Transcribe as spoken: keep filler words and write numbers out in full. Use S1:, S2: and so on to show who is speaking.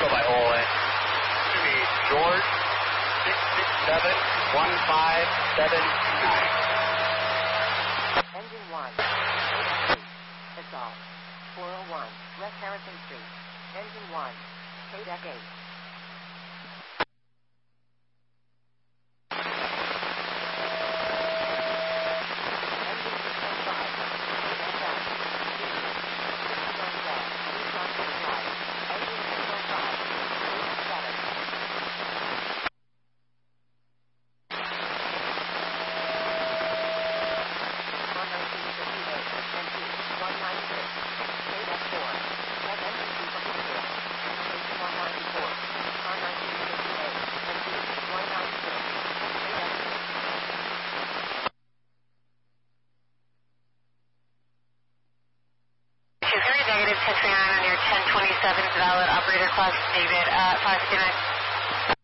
S1: go by Ole. To me, George, six six seven, one five seven nine.
S2: Engine one, eight Assault, four oh one, West Harrison Street. Engine one, K D E C eight.
S3: Negative ten twenty-nine on your ten twenty-seven valid operator class David at five two nine.